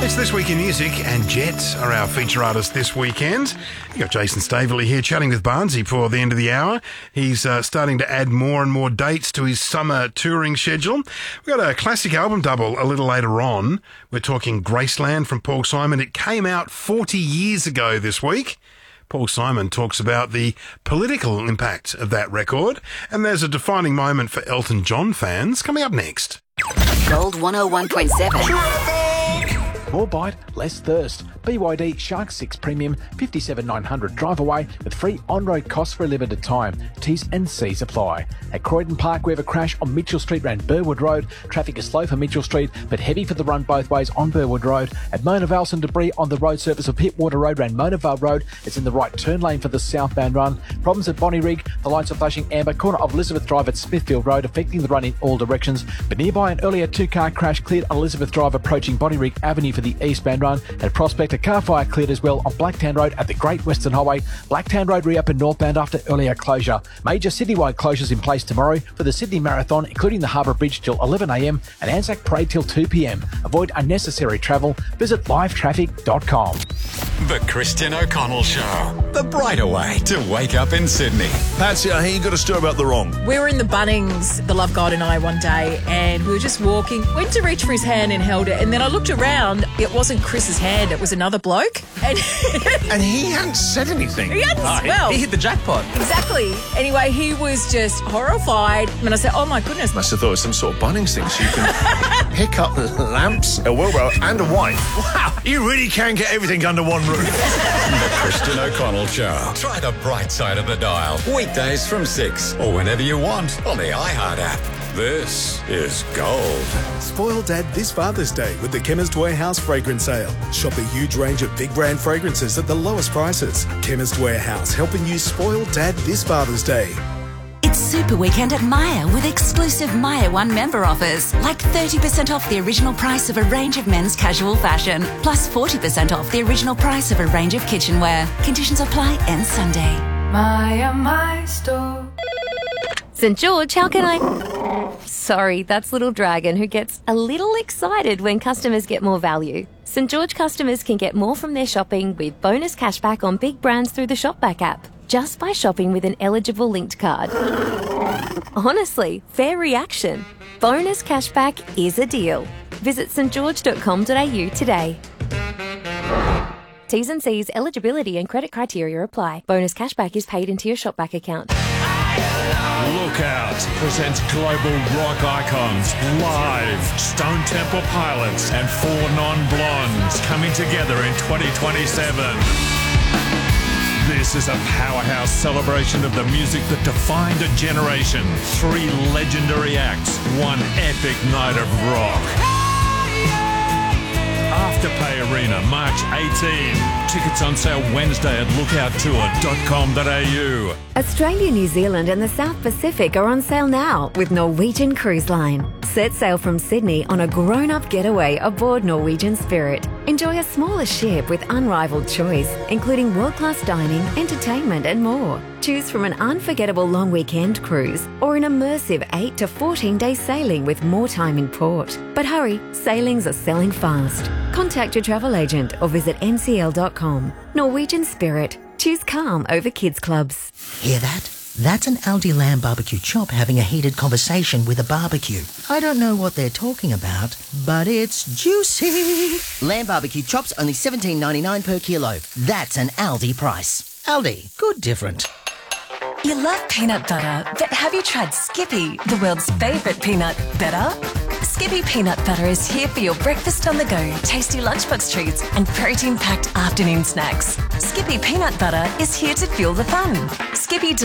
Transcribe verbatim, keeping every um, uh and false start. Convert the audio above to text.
It's This Week in Music, and Jet are our feature artists this weekend. You got Jason Staveley here chatting with Barnsey for the end of the hour. He's uh, starting to add more and more dates to his summer touring schedule. We've got a classic album double a little later on. We're talking Graceland from Paul Simon. It came out forty years ago this week. Paul Simon talks about the political impact of that record, and there's a defining moment for Elton John fans coming up next. Gold one oh one point seven. More bite, less thirst. B Y D Shark six Premium, fifty-seven nine hundred drive away with free on-road costs for a limited time. T's and C's apply. At Croydon Park, we have a crash on Mitchell Street around Burwood Road. Traffic is slow for Mitchell Street, but heavy for the run both ways on Burwood Road. At Mona Vale, some debris on the road surface of Pittwater Road around Mona Vale Road. It's in the right turn lane for the southbound run. Problems at Bonnyrigg. The lights are flashing amber. Corner of Elizabeth Drive at Smithfield Road, affecting the run in all directions. But nearby, an earlier two-car crash cleared on Elizabeth Drive approaching Bonnyrigg Avenue for the eastbound run. At Prospect, a car fire cleared as well on Blacktown Road at the Great Western Highway. Blacktown Road reopened northbound after earlier closure. Major citywide closures in place tomorrow for the Sydney Marathon, including the Harbour Bridge till eleven a m and Anzac Parade till two p m. Avoid unnecessary travel. Visit live traffic dot com. The Christian O'Connell Show. The brighter way to wake up in Sydney. Patsy, I hear you got a story about the wrong. We were in the Bunnings, the Love God and I, one day, and we were just walking. Went to reach for his hand and held it, and then I looked around. It wasn't Chris's hand, it was another bloke. And, and he hadn't said anything. He hadn't, oh, well. He hit the jackpot. Exactly. Anyway, he was just horrified. And I said, oh my goodness. Must have thought it was some sort of Bunnings thing, so you can pick up lamps, a wheelbarrow, and a wife. Wow, you really can get everything under one roof. The Christian O'Connell Show. Try the bright side of the dial. Weekdays from six, or whenever you want on the iHeart app. This is Gold. Spoil Dad this Father's Day with the Chemist Warehouse fragrance sale. Shop a huge range of big brand fragrances at the lowest prices. Chemist Warehouse, helping you spoil Dad this Father's Day. It's Super Weekend at Myer with exclusive Myer One member offers, like thirty percent off the original price of a range of men's casual fashion, plus forty percent off the original price of a range of kitchenware. Conditions apply end Sunday. Myer, my store. St George, how can I... Sorry, that's Little Dragon, who gets a little excited when customers get more value. St George customers can get more from their shopping with bonus cashback on big brands through the Shopback app, just by shopping with an eligible linked card. Honestly, fair reaction. Bonus cashback is a deal. Visit st george dot com dot a u today. T's and C's, eligibility and credit criteria apply. Bonus cashback is paid into your Shopback account. Lookout presents global rock icons live. Stone Temple Pilots and Four Non-Blondes coming together in twenty twenty-seven. This is a powerhouse celebration of the music that defined a generation. Three legendary acts, one epic night of rock. Afterpay Arena, March eighteenth. Tickets on sale Wednesday at lookout tour dot com dot a u. Australia, New Zealand and the South Pacific are on sale now with Norwegian Cruise Line. Set sail from Sydney on a grown-up getaway aboard Norwegian Spirit. Enjoy a smaller ship with unrivaled choice, including world-class dining, entertainment and more. Choose from an unforgettable long weekend cruise or an immersive eight to fourteen day sailing with more time in port. But hurry, sailings are selling fast. Contact your travel agent or visit n c l dot com. Norwegian Spirit. Choose calm over kids clubs. Hear that? That's an Aldi lamb barbecue chop having a heated conversation with a barbecue. I don't know what they're talking about, but it's juicy. Lamb barbecue chops only seventeen ninety-nine per kilo. That's an Aldi price. Aldi, good different. You love peanut butter, but have you tried Skippy, the world's favourite peanut butter? Skippy peanut butter is here for your breakfast on the go, tasty lunchbox treats and protein-packed afternoon snacks. Skippy peanut butter is here to fuel the fun. Skippy